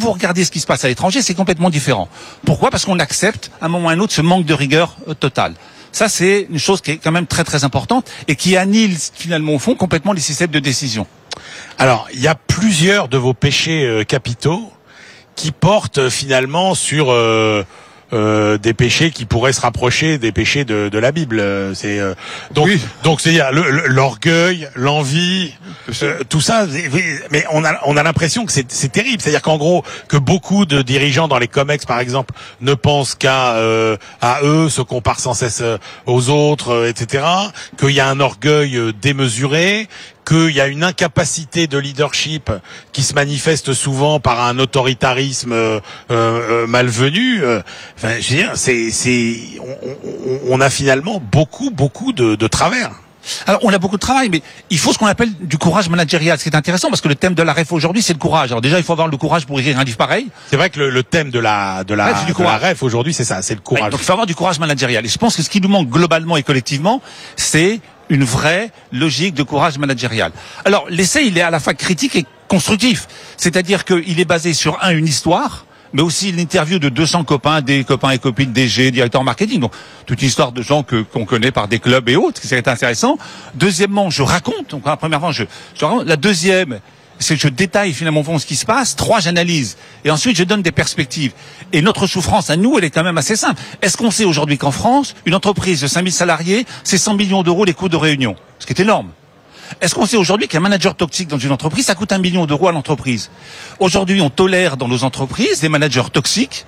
vous regardez ce qui se passe à l'étranger, c'est complètement différent. Pourquoi? Parce qu'on accepte, à un moment ou à un autre, ce manque de rigueur totale. Ça, c'est une chose qui est quand même très très importante et qui annule finalement au fond complètement les systèmes de décision. Alors, il y a plusieurs de vos péchés capitaux qui portent finalement sur des péchés qui pourraient se rapprocher des péchés de la Bible. C'est donc c'est-à-dire l'orgueil, l'envie, tout ça. Mais on a l'impression que c'est terrible. C'est-à-dire qu'en gros que beaucoup de dirigeants dans les comex par exemple ne pensent qu'à eux, se comparent sans cesse aux autres, etc. Qu'il y a un orgueil démesuré, qu'il y a une incapacité de leadership qui se manifeste souvent par un autoritarisme malvenu. Enfin, je veux dire, on a finalement beaucoup de travers. Alors, on a beaucoup de travail, mais il faut ce qu'on appelle du courage managérial. Ce qui est intéressant, parce que le thème de la REF aujourd'hui, c'est le courage. Alors déjà, il faut avoir le courage pour écrire un livre pareil. C'est vrai que le thème de la REF aujourd'hui, c'est ça, c'est le courage. Ouais, donc il faut avoir du courage managérial. Et je pense que ce qui nous manque globalement et collectivement, c'est une vraie logique de courage managérial. Alors, l'essai, il est à la fois critique et constructif. C'est-à-dire qu'il est basé sur une histoire, mais aussi l'interview de 200 copains, des copains et copines DG, directeurs marketing. Donc, toute une histoire de gens qu'on connaît par des clubs et autres, c'est intéressant. Deuxièmement, je raconte. Donc, la première fois, je raconte. La deuxième, c'est que je détaille finalement ce qui se passe. 3, j'analyse. Et ensuite, je donne des perspectives. Et notre souffrance à nous, elle est quand même assez simple. Est-ce qu'on sait aujourd'hui qu'en France, une entreprise de 5000 salariés, c'est 100 millions d'euros les coûts de réunion? Ce qui est énorme. Est-ce qu'on sait aujourd'hui qu'un manager toxique dans une entreprise, ça coûte 1 million d'euros à l'entreprise? Aujourd'hui, on tolère dans nos entreprises des managers toxiques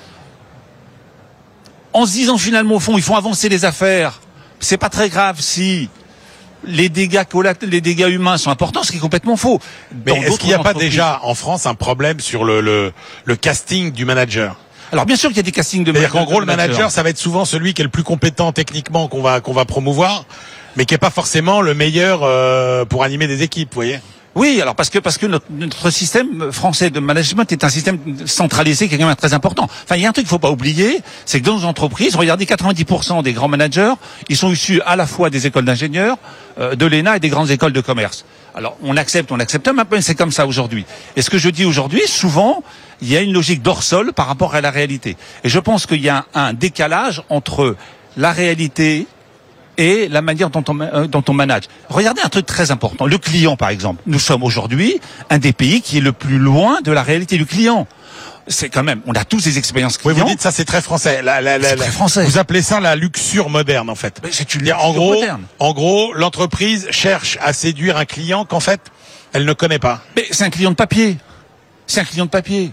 en se disant finalement, au fond, ils font avancer les affaires. C'est pas très grave si les dégâts humains sont importants, ce qui est complètement faux. Mais est-ce qu'il n'y a pas déjà en France un problème sur le casting du manager? Alors bien sûr qu'il y a des castings de managers. C'est-à-dire qu'en gros, le manager, ça va être souvent celui qui est le plus compétent techniquement qu'on va promouvoir, mais qui est pas forcément le meilleur pour animer des équipes, vous voyez? Oui, alors parce que notre système français de management est un système centralisé qui est quand même très important. Enfin, il y a un truc qu'il faut pas oublier, c'est que dans nos entreprises, regardez, 90% des grands managers, ils sont issus à la fois des écoles d'ingénieurs, de l'ENA et des grandes écoles de commerce. Alors, on accepte, mais c'est comme ça aujourd'hui. Et ce que je dis aujourd'hui, souvent, il y a une logique d'hors-sol par rapport à la réalité. Et je pense qu'il y a un décalage entre la réalité et la manière dont on manage. Regardez un truc très important. Le client, par exemple. Nous sommes aujourd'hui un des pays qui est le plus loin de la réalité du client. C'est quand même, on a tous des expériences clients. Oui, vous dites ça, c'est très français. C'est très français. Vous appelez ça la luxure moderne, en fait. Mais c'est une luxure moderne. En gros, l'entreprise cherche à séduire un client qu'en fait, elle ne connaît pas. Mais c'est un client de papier. C'est un client de papier.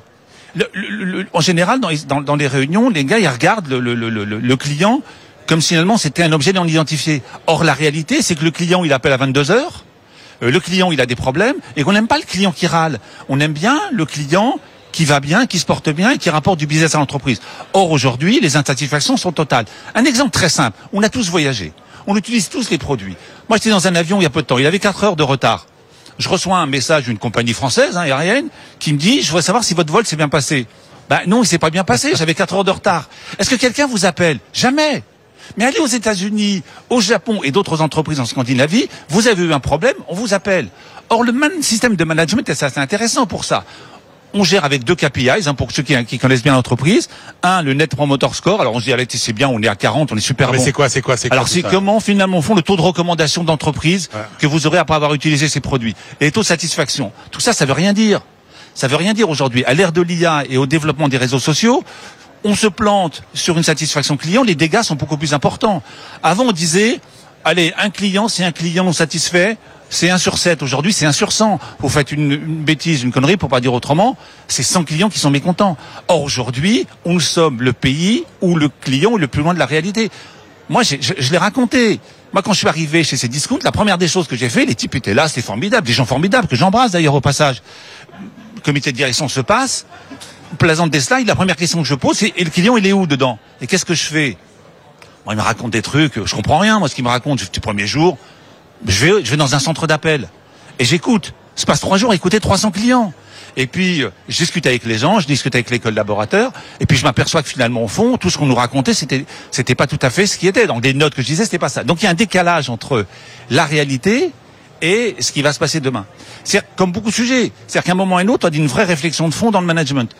En général, dans les réunions, les gars, ils regardent le client comme si finalement c'était un objet non identifié. Or, la réalité, c'est que le client, il appelle à 22 heures, le client, il a des problèmes, et qu'on n'aime pas le client qui râle. On aime bien le client qui va bien, qui se porte bien et qui rapporte du business à l'entreprise. Or, aujourd'hui, les insatisfactions sont totales. Un exemple très simple. On a tous voyagé. On utilise tous les produits. Moi, j'étais dans un avion il y a peu de temps. Il avait 4 heures de retard. Je reçois un message d'une compagnie française, aérienne, qui me dit, je voudrais savoir si votre vol s'est bien passé. Ben non, il s'est pas bien passé. J'avais 4 heures de retard. Est-ce que quelqu'un vous appelle? Jamais. Mais allez aux États-Unis, au Japon et d'autres entreprises en Scandinavie, vous avez eu un problème, on vous appelle. Or, le système de management est assez intéressant pour ça. On gère avec 2 KPIs, pour ceux qui connaissent bien l'entreprise. Un, le Net Promoter Score. Alors, on se dit, allez, c'est bien, on est à 40, on est super bon. Mais c'est quoi? Alors, c'est comment, finalement, font le taux de recommandation d'entreprise que vous aurez après avoir utilisé ces produits. Et les taux de satisfaction. Tout ça, ça veut rien dire. Ça veut rien dire aujourd'hui. À l'ère de l'IA et au développement des réseaux sociaux, on se plante sur une satisfaction client, les dégâts sont beaucoup plus importants. Avant, on disait, allez, un client, c'est un client non satisfait, c'est 1 sur 7. Aujourd'hui, c'est 1 sur 100. Vous faites une bêtise, une connerie, pour pas dire autrement, c'est 100 clients qui sont mécontents. Or, aujourd'hui, nous sommes le pays où le client est le plus loin de la réalité. Moi, je l'ai raconté. Moi, quand je suis arrivé chez ces discounts, la première des choses que j'ai fait, les types étaient là, c'était formidable, des gens formidables, que j'embrasse d'ailleurs au passage. Le comité de direction se passe, plaisante des slides, la première question que je pose, c'est, et le client, il est où dedans? Et qu'est-ce que je fais? Moi, il me raconte des trucs, je comprends rien, moi, ce qu'il me raconte. Le premier jour, je vais dans un centre d'appel. Et j'écoute. Se passe 3 jours à écouter 300 clients. Et puis, je discute avec les gens, je discute avec les collaborateurs, et puis je m'aperçois que finalement, au fond, tout ce qu'on nous racontait, c'était pas tout à fait ce qui était. Donc, des notes que je disais, c'était pas ça. Donc, il y a un décalage entre la réalité et ce qui va se passer demain. C'est comme beaucoup de sujets. C'est-à-dire qu'à un moment ou à un autre, on a une vraie réflexion de fond dans le management.